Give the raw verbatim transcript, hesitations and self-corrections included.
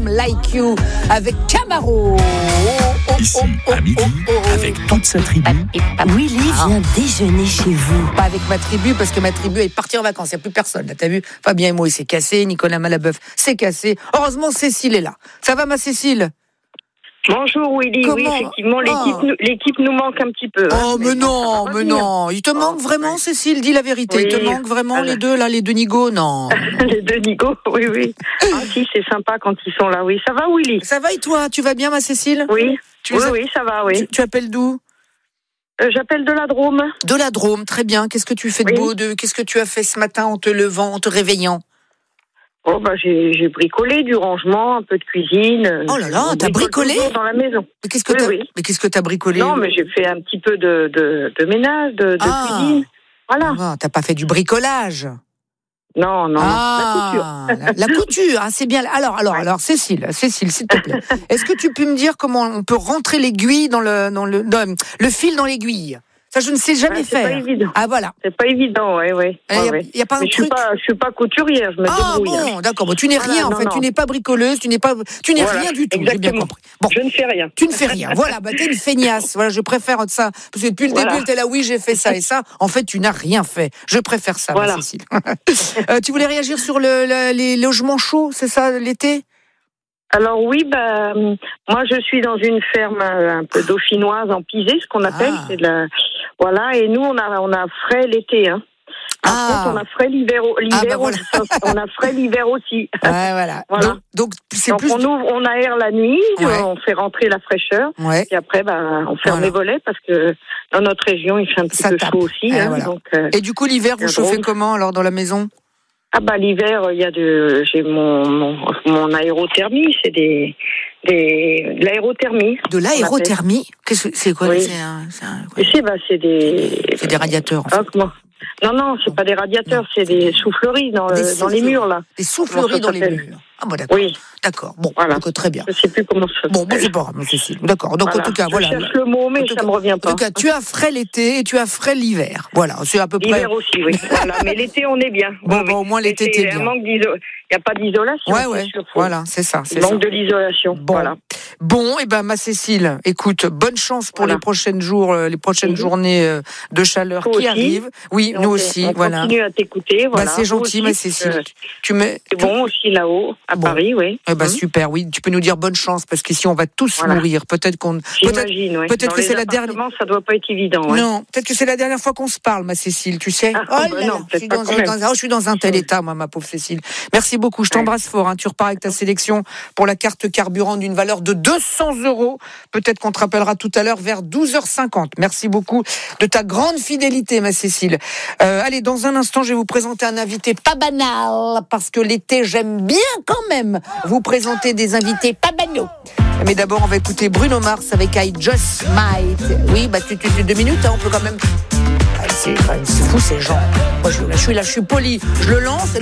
I'm Like You avec Camaro. Oh, Ici, oh, oh, à midi, oh, oh, oh. avec toute sa tribu. Willy vient déjeuner chez vous. Pas avec ma tribu, parce que ma tribu est partie en vacances. Il n'y a plus personne. Là, t'as vu, Fabien et moi, il s'est cassé. Nicolas Malabeuf s'est cassé. Heureusement, Cécile est là. Ça va, ma Cécile? Bonjour Willy, Comment oui effectivement l'équipe, oh. nous, l'équipe nous manque un petit peu. Oh hein, mais, mais non, mais bien. non, il te manque oh, vraiment ouais. Cécile, dis la vérité, oui. Il te manque vraiment ah, les deux là, les deux nigauds, non? Les deux nigauds, oui oui. Ah si, c'est sympa quand ils sont là, oui. Ça va Willy? Ça va et toi? Tu vas bien ma Cécile? Oui, tu oui, as... oui, ça va, oui. Tu, tu appelles d'où? euh, J'appelle de la Drôme. De la Drôme, très bien. Qu'est-ce que tu fais de oui. beau de... Qu'est-ce que tu as fait ce matin en te levant, en te réveillant? Oh bah j'ai, j'ai bricolé du rangement, un peu de cuisine. Oh là là, t'as bricolé dans la maison. Mais qu'est-ce que oui, t'as oui. Mais qu'est-ce que t'as bricolé? Non, mais j'ai fait un petit peu de de, de ménage, de, de ah. cuisine. Voilà. Ah, t'as pas fait du bricolage? Non, non, ah, la couture. La, la couture, ah, c'est bien. Alors, alors, alors, Cécile, Cécile, s'il te plaît, est-ce que tu peux me dire comment on peut rentrer l'aiguille dans le dans le dans, le fil dans l'aiguille? Ça, je ne sais jamais ouais, c'est faire. C'est pas évident. Ah, voilà. C'est pas évident, oui, oui. Il n'y a, ouais. y a pas un Mais truc. Je suis pas, je suis pas couturière, je me ah, débrouille. Ah bon, d'accord. Bon, tu n'es voilà, rien, en non, fait. Non. Tu n'es pas bricoleuse, tu n'es pas, tu n'es voilà, rien du tout. Exactement. J'ai bien compris. Bon. Je ne fais rien. Tu ne fais rien. Voilà, bah, t'es une feignasse. Voilà, je préfère ça. Parce que depuis le voilà. début, t'es là, oui, j'ai fait ça et ça. En fait, tu n'as rien fait. Je préfère ça, voilà. Cécile. euh, tu voulais réagir sur le, le, les logements chauds, c'est ça, l'été? Alors oui, bah, moi je suis dans une ferme un peu dauphinoise en pisé, ce qu'on appelle, ah. c'est de la, voilà, et nous on a on a frais l'été, hein. Par ah. contre, on a frais l'hiver, l'hiver ah bah voilà. on a frais l'hiver aussi. Ouais, voilà. voilà. Donc, donc, c'est donc plus... on ouvre, on aère la nuit, ouais. on fait rentrer la fraîcheur, ouais. et après, bah, on ferme voilà. les volets parce que dans notre région, il fait un petit ça peu tape. chaud aussi. Eh, hein, voilà. donc, euh, et du coup, l'hiver, vous chauffez drôle. Comment alors dans la maison? Ah bah l'hiver, il y a de, j'ai mon mon, mon aérothermie, c'est des des de l'aérothermie. De l'aérothermie? Qu'est-ce que c'est quoi? Oui. C'est un, c'est un, quoi. C'est bah c'est des. C'est des radiateurs. En fait. Ah, comment? Non non, c'est pas des radiateurs, non. C'est des souffleries dans, des le, souffleries. Dans les murs là. Des souffleries dans les murs. Ah bon d'accord. Oui. D'accord. Bon, voilà. Donc, très bien. Je sais plus comment ça. Bon, bon c'est pas grave, Cécile. D'accord. Donc voilà. en tout cas, je voilà. Je cherche le mot, mais ça cas, me revient pas. En tout cas, tu as frais l'été et tu as frais l'hiver. Voilà, c'est à peu près. L'hiver aussi, oui. Voilà, mais l'été on est bien. Bon, oui, bon au moins l'été t'es bien. Un manque d'iso... Il y a pas d'isolation. Ouais, ouais. Voilà, c'est ça. C'est Il manque ça. de l'isolation. Bon. Voilà. Bon, et eh ben ma Cécile, écoute, bonne chance pour voilà. les prochaines jours, les prochaines mmh. journées de chaleur Toi qui aussi. arrivent. Oui, on nous fait, aussi, on voilà. Continue à t'écouter, voilà. Bah, c'est gentil, aussi, ma Cécile. Euh, tu mets. C'est bon aussi là-haut, à bon. Paris, oui. Eh ben mmh. super, oui. Tu peux nous dire bonne chance parce qu'ici on va tous voilà. mourir. Peut-être qu'on. J'imagine, oui. Peut-être que c'est la dernière. Ça doit pas être évident. Ouais. Non, peut-être que c'est la dernière fois qu'on se parle, ma Cécile. Tu sais. Ah, oh là bah là, non, je suis dans, dans, dans, oh, je suis dans un tel état, moi, ma pauvre Cécile. Merci beaucoup. Je t'embrasse ouais. fort. Hein. Tu repars avec ta sélection pour la carte carburant d'une valeur de deux cents euros. Peut-être qu'on te rappellera tout à l'heure vers douze heures cinquante. Merci beaucoup de ta grande fidélité, ma Cécile. Euh, allez, dans un instant, je vais vous présenter un invité pas banal, parce que l'été, j'aime bien quand même vous présenter des invités pas banaux. Mais d'abord, on va écouter Bruno Mars avec I Just Might. Oui, bah, tu, tu, tu deux minutes, hein, on peut quand même... Ah, c'est, c'est fou, ces gens. Moi, je, là, je suis là, je suis poli. Je le lance.